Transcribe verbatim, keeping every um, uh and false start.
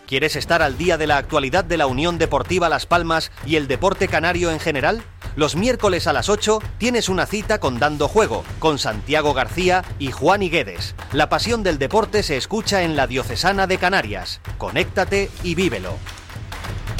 ¿Quieres estar al día de la actualidad de la Unión Deportiva Las Palmas y el deporte canario en general? Los miércoles a las ocho tienes una cita con Dando Juego, con Santiago García y Juan Higuedes. La pasión del deporte se escucha en la Diocesana de Canarias. Conéctate y vívelo.